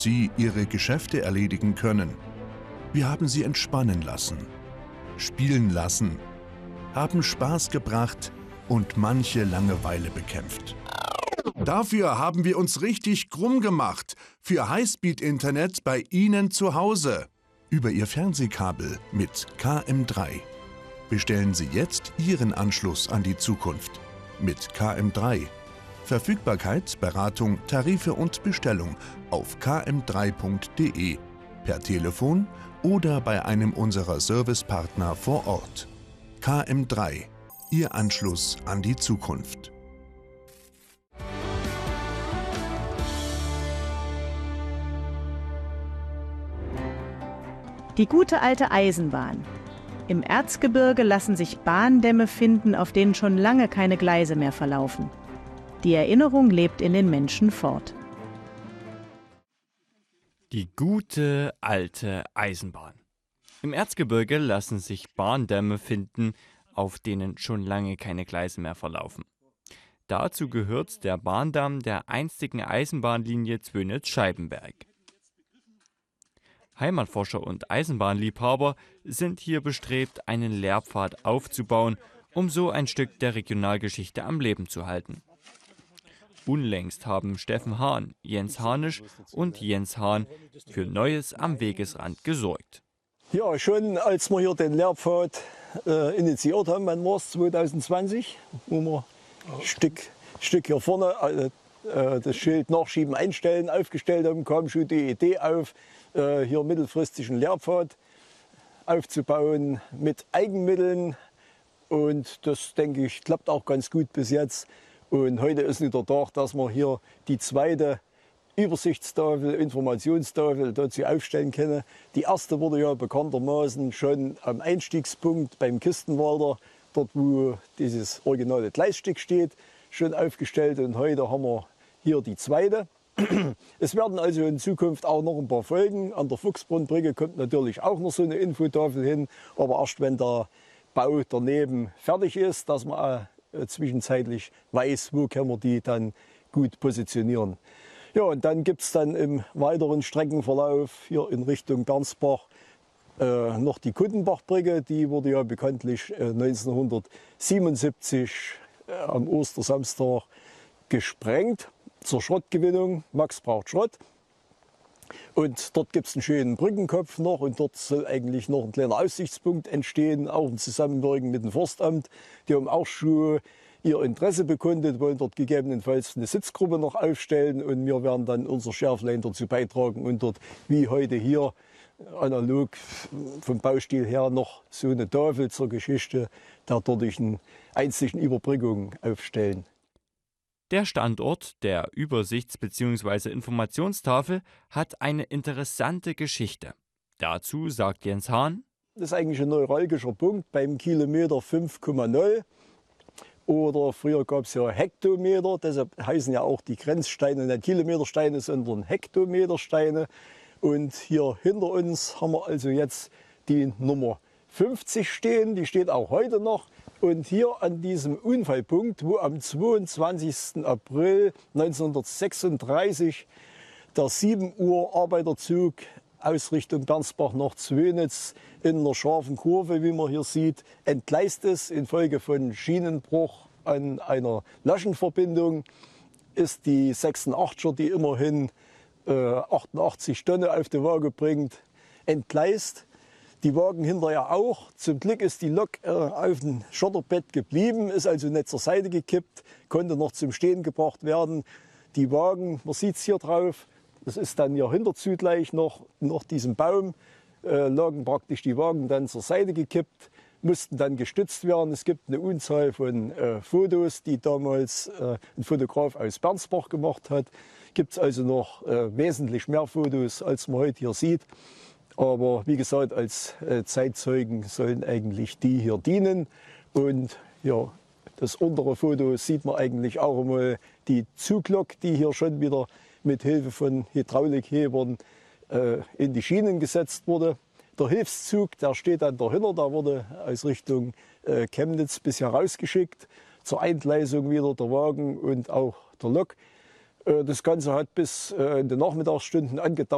Sie Ihre Geschäfte erledigen können. Wir haben Sie entspannen lassen, spielen lassen, haben Spaß gebracht und manche Langeweile bekämpft. Dafür haben wir uns richtig krumm gemacht für Highspeed-Internet bei Ihnen zu Hause. Über Ihr Fernsehkabel mit KM3. Bestellen Sie jetzt Ihren Anschluss an die Zukunft mit KM3. Verfügbarkeit, Beratung, Tarife und Bestellung auf km3.de, per Telefon oder bei einem unserer Servicepartner vor Ort. KM3, Ihr Anschluss an die Zukunft. Die gute alte Eisenbahn. Im Erzgebirge lassen sich Bahndämme finden, auf denen schon lange keine Gleise mehr verlaufen. Die Erinnerung lebt in den Menschen fort. Die gute alte Eisenbahn. Im Erzgebirge lassen sich Bahndämme finden, auf denen schon lange keine Gleise mehr verlaufen. Dazu gehört der Bahndamm der einstigen Eisenbahnlinie Zwönitz-Scheibenberg. Heimatforscher und Eisenbahnliebhaber sind hier bestrebt, einen Lehrpfad aufzubauen, um so ein Stück der Regionalgeschichte am Leben zu halten. Unlängst haben Steffen Hahn, Jens Hanisch und Jens Hahn für Neues am Wegesrand gesorgt. Ja, schon als wir hier den Lehrpfad initiiert haben, wann war es, 2020, wo wir ein Stück hier vorne das Schild Nachschieben einstellen aufgestellt haben, kam schon die Idee auf, hier mittelfristig einen Lehrpfad aufzubauen mit Eigenmitteln. Und das, denke ich, klappt auch ganz gut bis jetzt. Und heute ist nicht der Tag, dass wir hier die zweite Übersichtstafel, Informationstafel dazu aufstellen können. Die erste wurde ja bekanntermaßen schon am Einstiegspunkt beim Kistenwalder, dort wo dieses originale Gleisstück steht, schon aufgestellt. Und heute haben wir hier die zweite. Es werden also in Zukunft auch noch ein paar folgen. An der Fuchsbrunnbrücke kommt natürlich auch noch so eine Infotafel hin. Aber erst wenn der Bau daneben fertig ist, dass man zwischenzeitlich weiß, wo können wir die dann gut positionieren. Ja, und dann gibt es dann im weiteren Streckenverlauf hier in Richtung Bernsbach noch die Kuttenbachbrücke. Die wurde ja bekanntlich 1977 am Ostersamstag gesprengt zur Schrottgewinnung. Max braucht Schrott. Und dort gibt es einen schönen Brückenkopf noch und dort soll eigentlich noch ein kleiner Aussichtspunkt entstehen, auch im Zusammenwirken mit dem Forstamt. Die haben auch schon ihr Interesse bekundet, wollen dort gegebenenfalls eine Sitzgruppe noch aufstellen und wir werden dann unser Schärflein dazu beitragen und dort wie heute hier analog vom Baustil her noch so eine Tafel zur Geschichte der dortigen einzigen Überbrückung aufstellen. Der Standort der Übersichts- bzw. Informationstafel hat eine interessante Geschichte. Dazu sagt Jens Hahn: Das ist eigentlich ein neuralgischer Punkt beim Kilometer 5,0. Oder früher gab es ja Hektometer, deshalb heißen ja auch die Grenzsteine nicht Kilometersteine, sondern Hektometersteine. Und hier hinter uns haben wir also jetzt die Nummer 50 stehen, die steht auch heute noch. Und hier an diesem Unfallpunkt, wo am 22. April 1936 der 7 Uhr Arbeiterzug aus Richtung Bernsbach nach Zwönitz in einer scharfen Kurve, wie man hier sieht, entgleist ist infolge von Schienenbruch an einer Laschenverbindung, ist die 86er, die immerhin 88 Tonnen auf die Waage bringt, entgleist. Die Wagen hinterher auch. Zum Glück ist die Lok auf dem Schotterbett geblieben, ist also nicht zur Seite gekippt, konnte noch zum Stehen gebracht werden. Die Wagen, man sieht es hier drauf, das ist dann hier hinter zugleich noch diesem Baum, lagen praktisch die Wagen dann zur Seite gekippt, mussten dann gestützt werden. Es gibt eine Unzahl von Fotos, die damals ein Fotograf aus Bernsbach gemacht hat. Gibt es also noch wesentlich mehr Fotos, als man heute hier sieht. Aber wie gesagt, als Zeitzeugen sollen eigentlich die hier dienen. Und ja, das untere Foto sieht man eigentlich auch einmal die Zuglok, die hier schon wieder mit Hilfe von Hydraulikhebern in die Schienen gesetzt wurde. Der Hilfszug, der steht dann dahinter, der wurde aus Richtung Chemnitz bisher rausgeschickt. Zur Eingleisung wieder der Wagen und auch der Lok. Das Ganze hat bis in den Nachmittagsstunden angedauert.